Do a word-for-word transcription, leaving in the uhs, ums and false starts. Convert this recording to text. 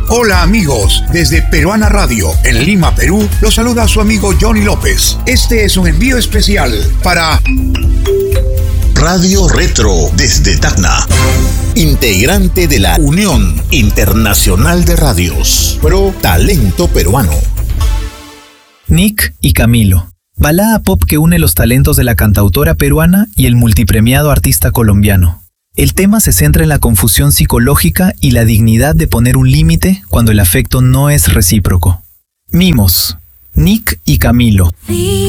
Hola amigos, desde Peruana Radio, en Lima, Perú, los saluda su amigo Johnny López. Este es un envío especial para Radio Retro desde Tacna, integrante de la Unión Internacional de Radios, Pro Talento Peruano. Nick y Camilo, balada pop que une los talentos de la cantautora peruana y el multipremiado artista colombiano. El tema se centra en la confusión psicológica y la dignidad de poner un límite cuando el afecto no es recíproco. Mimos, Nick y Camilo.